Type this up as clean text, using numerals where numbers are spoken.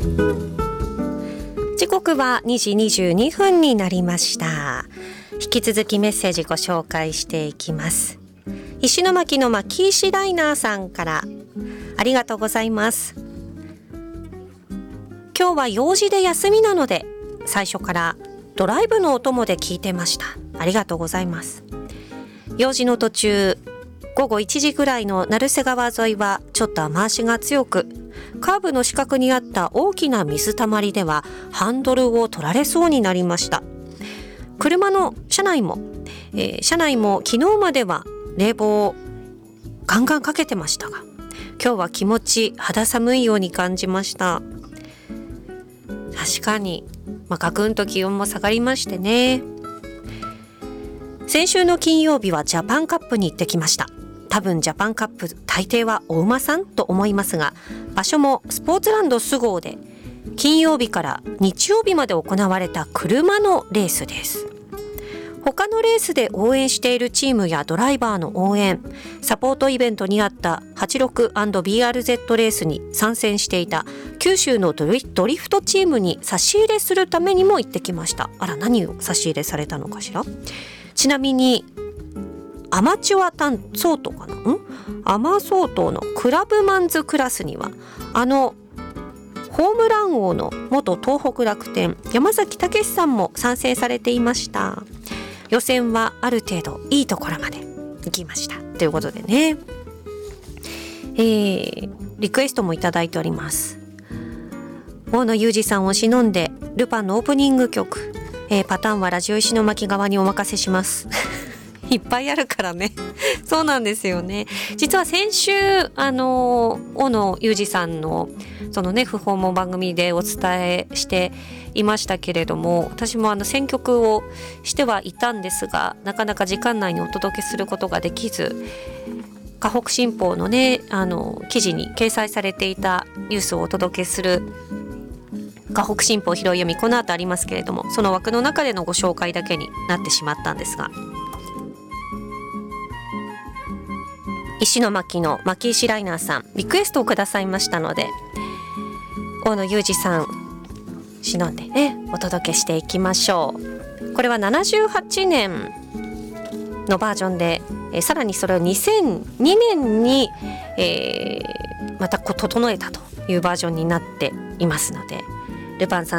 時刻は2時22分になりました。引き続きメッセージご紹介していきます。石巻の巻石ライナーさんからありがとうございます。今日は用事で休みなので最初からドライブのお供で聞いてました。ありがとうございます。用事の途中、午後1時ぐらいの成瀬川沿いはちょっと雨足が強く、カーブの死角にあった大きな水たまりではハンドルを取られそうになりました。車の車内も昨日までは冷房をガンガンかけてましたが、今日は気持ち肌寒いように感じました。確かに、ガクンと気温も下がりましてね。先週の金曜日はジャパンカップに行ってきました。多分ジャパンカップ大抵はお馬さんと思いますが、場所もスポーツランドスゴーで金曜日から日曜日まで行われた車のレースです。他のレースで応援しているチームやドライバーの応援、サポートイベントにあった 86&BRZ レースに参戦していた九州のドリフトチームに差し入れするためにも行ってきました。あら、何を差し入れされたのかしら。ちなみにアマチュア相当かな、アマ相当のクラブマンズクラスにはホームラン王の元東北楽天山崎武さんも参戦されていました。予選はある程度いいところまで行きましたということでね、リクエストもいただいております。大野裕二さんを偲んでルパンのオープニング曲、パターンはラジオ石巻側にお任せしますいっぱいあるからねそうなんですよね。実は先週大野裕二さんのそのね訃報も番組でお伝えしていましたけれども、私も選曲をしてはいたんですが、なかなか時間内にお届けすることができず、河北新報のね記事に掲載されていたニュースをお届けする河北新報拾い読み、この後ありますけれども、その枠の中でのご紹介だけになってしまったんですが、石巻の巻石ライナーさんリクエストをくださいましたので、大野裕二さん偲んでねお届けしていきましょう。これは78年のバージョンで、さらにそれを2002年に、また整えたというバージョンになっていますので、ルパンさん